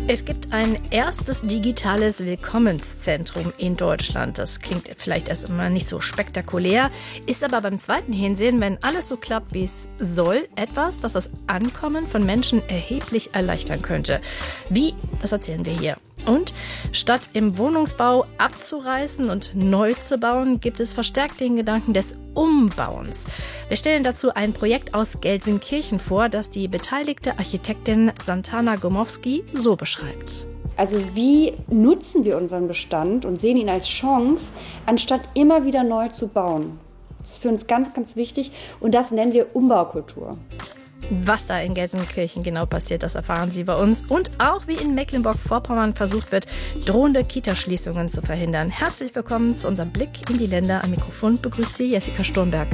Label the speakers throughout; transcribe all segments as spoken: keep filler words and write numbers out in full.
Speaker 1: Es gibt ein erstes digitales Willkommenszentrum in Deutschland. Das klingt vielleicht erst einmal nicht so spektakulär, ist aber beim zweiten Hinsehen, wenn alles so klappt, wie es soll, etwas, das das Ankommen von Menschen erheblich erleichtern könnte. Wie? Das erzählen wir hier. Und statt im Wohnungsbau abzureißen und neu zu bauen, gibt es verstärkt den Gedanken des Umbauens. Wir stellen dazu ein Projekt aus Gelsenkirchen vor, das die beteiligte Architektin Santana Gomowski so beschreibt.
Speaker 2: Also wie nutzen wir unseren Bestand und sehen ihn als Chance, anstatt immer wieder neu zu bauen? Das ist für uns ganz, ganz wichtig und das nennen wir Umbaukultur.
Speaker 1: Was da in Gelsenkirchen genau passiert, das erfahren Sie bei uns. Und auch wie in Mecklenburg-Vorpommern versucht wird, drohende Kitaschließungen zu verhindern. Herzlich willkommen zu unserem Blick in die Länder. Am Mikrofon begrüßt Sie Jessica Sturmberg.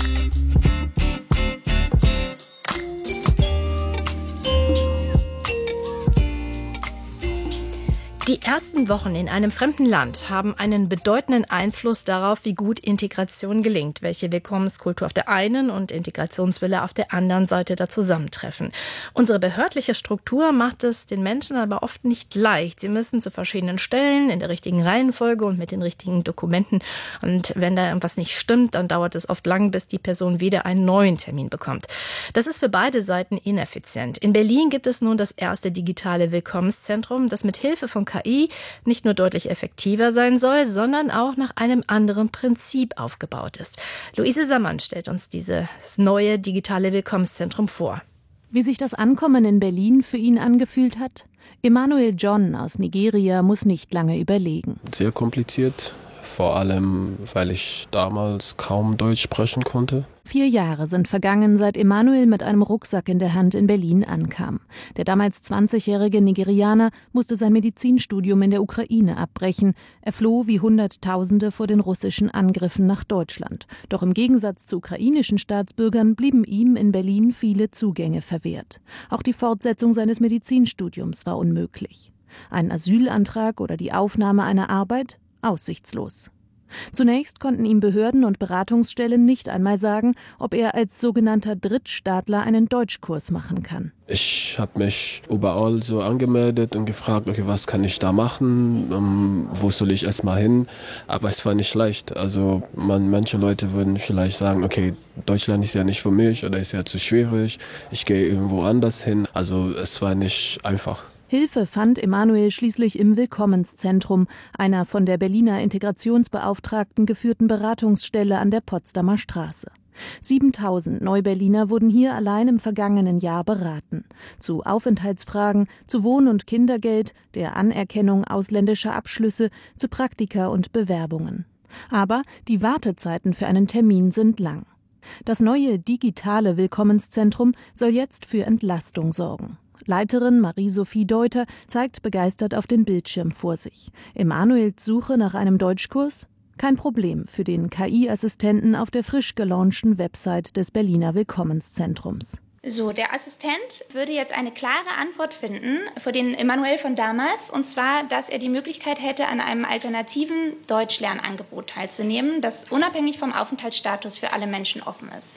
Speaker 1: Die ersten Wochen in einem fremden Land haben einen bedeutenden Einfluss darauf, wie gut Integration gelingt, welche Willkommenskultur auf der einen und Integrationswille auf der anderen Seite da zusammentreffen. Unsere behördliche Struktur macht es den Menschen aber oft nicht leicht. Sie müssen zu verschiedenen Stellen in der richtigen Reihenfolge und mit den richtigen Dokumenten. Und wenn da irgendwas nicht stimmt, dann dauert es oft lang, bis die Person wieder einen neuen Termin bekommt. Das ist für beide Seiten ineffizient. In Berlin gibt es nun das erste digitale Willkommenszentrum, das mit Hilfe von K I nicht nur deutlich effektiver sein soll, sondern auch nach einem anderen Prinzip aufgebaut ist. Luise Sammann stellt uns dieses neue digitale Willkommenszentrum vor.
Speaker 3: Wie sich das Ankommen in Berlin für ihn angefühlt hat? Emmanuel John aus Nigeria muss nicht lange überlegen.
Speaker 4: Sehr kompliziert, vor allem, weil ich damals kaum Deutsch sprechen konnte.
Speaker 3: Vier Jahre sind vergangen, seit Emmanuel mit einem Rucksack in der Hand in Berlin ankam. Der damals zwanzigjährige Nigerianer musste sein Medizinstudium in der Ukraine abbrechen. Er floh wie Hunderttausende vor den russischen Angriffen nach Deutschland. Doch im Gegensatz zu ukrainischen Staatsbürgern blieben ihm in Berlin viele Zugänge verwehrt. Auch die Fortsetzung seines Medizinstudiums war unmöglich. Ein Asylantrag oder die Aufnahme einer Arbeit? Aussichtslos. Zunächst konnten ihm Behörden und Beratungsstellen nicht einmal sagen, ob er als sogenannter Drittstaatler einen Deutschkurs machen kann.
Speaker 4: Ich habe mich überall so angemeldet und gefragt, okay, was kann ich da machen, um, wo soll ich erstmal hin, aber es war nicht leicht. Also man, manche Leute würden vielleicht sagen, okay, Deutschland ist ja nicht für mich oder ist ja zu schwierig, ich gehe irgendwo anders hin. Also es war nicht einfach.
Speaker 3: Hilfe fand Emmanuel schließlich im Willkommenszentrum, einer von der Berliner Integrationsbeauftragten geführten Beratungsstelle an der Potsdamer Straße. siebentausend Neuberliner wurden hier allein im vergangenen Jahr beraten. Zu Aufenthaltsfragen, zu Wohn- und Kindergeld, der Anerkennung ausländischer Abschlüsse, zu Praktika und Bewerbungen. Aber die Wartezeiten für einen Termin sind lang. Das neue digitale Willkommenszentrum soll jetzt für Entlastung sorgen. Leiterin Marie-Sophie Deuter zeigt begeistert auf den Bildschirm vor sich. Emmanuels Suche nach einem Deutschkurs? Kein Problem für den K I-Assistenten auf der frisch gelaunchten Website des Berliner Willkommenszentrums.
Speaker 5: So, der Assistent würde jetzt eine klare Antwort finden für den Emmanuel von damals, und zwar, dass er die Möglichkeit hätte, an einem alternativen Deutschlernangebot teilzunehmen, das unabhängig vom Aufenthaltsstatus für alle Menschen offen ist.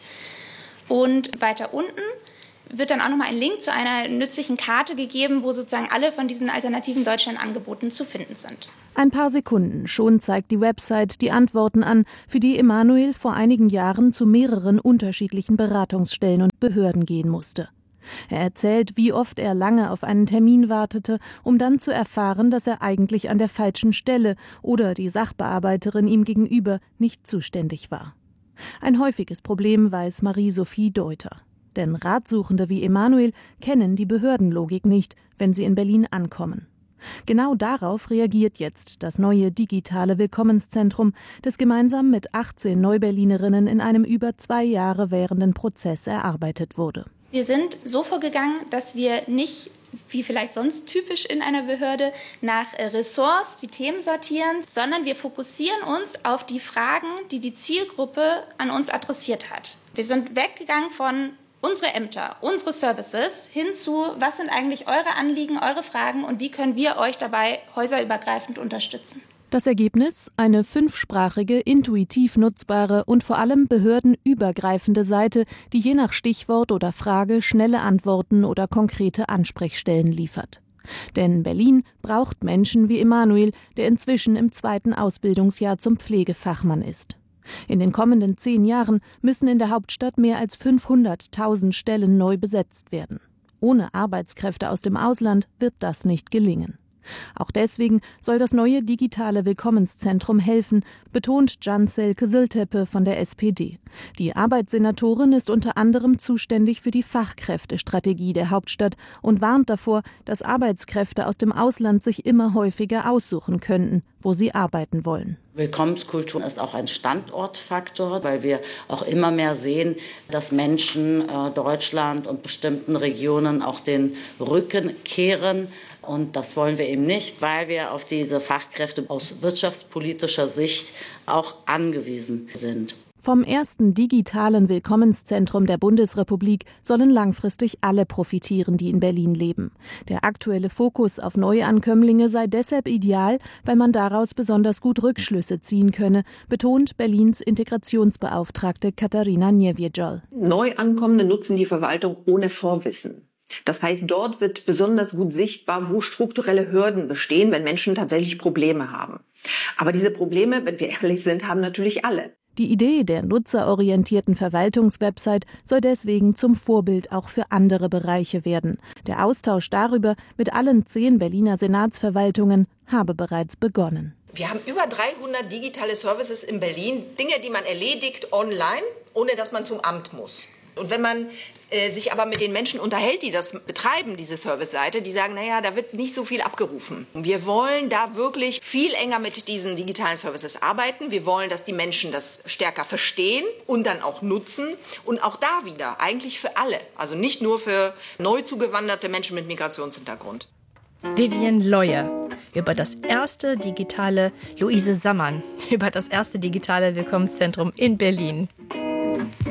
Speaker 5: Und weiter unten wird dann auch nochmal ein Link zu einer nützlichen Karte gegeben, wo sozusagen alle von diesen alternativen Deutschlandangeboten zu finden sind.
Speaker 3: Ein paar Sekunden, schon zeigt die Website die Antworten an, für die Emmanuel vor einigen Jahren zu mehreren unterschiedlichen Beratungsstellen und Behörden gehen musste. Er erzählt, wie oft er lange auf einen Termin wartete, um dann zu erfahren, dass er eigentlich an der falschen Stelle oder die Sachbearbeiterin ihm gegenüber nicht zuständig war. Ein häufiges Problem weiß Marie-Sophie Deuter. Denn Ratsuchende wie Emmanuel kennen die Behördenlogik nicht, wenn sie in Berlin ankommen. Genau darauf reagiert jetzt das neue digitale Willkommenszentrum, das gemeinsam mit achtzehn Neuberlinerinnen in einem über zwei Jahre währenden Prozess erarbeitet wurde.
Speaker 5: Wir sind so vorgegangen, dass wir nicht, wie vielleicht sonst typisch in einer Behörde, nach Ressorts die Themen sortieren, sondern wir fokussieren uns auf die Fragen, die die Zielgruppe an uns adressiert hat. Wir sind weggegangen von unsere Ämter, unsere Services hin zu, was sind eigentlich eure Anliegen, eure Fragen und wie können wir euch dabei häuserübergreifend unterstützen.
Speaker 3: Das Ergebnis? Eine fünfsprachige, intuitiv nutzbare und vor allem behördenübergreifende Seite, die je nach Stichwort oder Frage schnelle Antworten oder konkrete Ansprechstellen liefert. Denn Berlin braucht Menschen wie Emanuel, der inzwischen im zweiten Ausbildungsjahr zum Pflegefachmann ist. In den kommenden zehn Jahren müssen in der Hauptstadt mehr als fünfhunderttausend Stellen neu besetzt werden. Ohne Arbeitskräfte aus dem Ausland wird das nicht gelingen. Auch deswegen soll das neue digitale Willkommenszentrum helfen, betont Cansel Kızıltepe von der S P D. Die Arbeitssenatorin ist unter anderem zuständig für die Fachkräftestrategie der Hauptstadt und warnt davor, dass Arbeitskräfte aus dem Ausland sich immer häufiger aussuchen könnten, wo sie arbeiten wollen.
Speaker 6: Willkommenskultur ist auch ein Standortfaktor, weil wir auch immer mehr sehen, dass Menschen äh, Deutschland und bestimmten Regionen auch den Rücken kehren. Und das wollen wir eben nicht, weil wir auf diese Fachkräfte aus wirtschaftspolitischer Sicht auch angewiesen sind.
Speaker 3: Vom ersten digitalen Willkommenszentrum der Bundesrepublik sollen langfristig alle profitieren, die in Berlin leben. Der aktuelle Fokus auf Neuankömmlinge sei deshalb ideal, weil man daraus besonders gut Rückschlüsse ziehen könne, betont Berlins Integrationsbeauftragte Katharina Niewiejol.
Speaker 7: Neuankommende nutzen die Verwaltung ohne Vorwissen. Das heißt, dort wird besonders gut sichtbar, wo strukturelle Hürden bestehen, wenn Menschen tatsächlich Probleme haben. Aber diese Probleme, wenn wir ehrlich sind, haben natürlich alle.
Speaker 3: Die Idee der nutzerorientierten Verwaltungswebsite soll deswegen zum Vorbild auch für andere Bereiche werden. Der Austausch darüber mit allen zehn Berliner Senatsverwaltungen habe bereits begonnen.
Speaker 8: Wir haben über dreihundert digitale Services in Berlin, Dinge, die man erledigt online, ohne dass man zum Amt muss. Und wenn man äh, sich aber mit den Menschen unterhält, die das betreiben, diese Serviceseite, die sagen, naja, da wird nicht so viel abgerufen. Wir wollen da wirklich viel enger mit diesen digitalen Services arbeiten. Wir wollen, dass die Menschen das stärker verstehen und dann auch nutzen. Und auch da wieder, eigentlich für alle. Also nicht nur für neu zugewanderte Menschen mit Migrationshintergrund.
Speaker 1: Vivian Leuer über das erste digitale, Luise Sammann über das erste digitale Willkommenszentrum in Berlin.